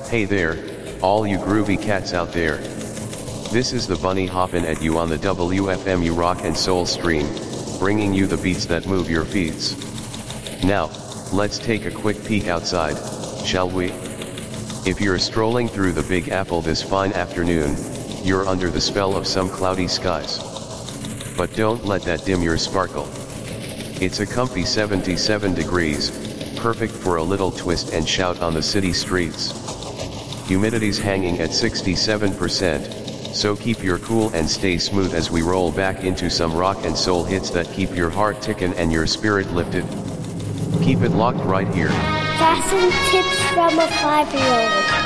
Hey there, all you groovy cats out there. This is the Bunny hoppin' at you on the WFMU Rock and Soul stream, bringing you the beats that move your feets. Now, let's take a quick peek outside, shall we? If you're strolling through the Big Apple this fine afternoon, you're under the spell of some cloudy skies. But don't let that dim your sparkle. It's a comfy 77 degrees, perfect for a little twist and shout on the city streets. Humidity's hanging at 67%, so keep your cool and stay smooth as we roll back into some rock and soul hits that keep your heart tickin' and your spirit lifted. Keep it locked right here. Fashion tips from a 5-year-old.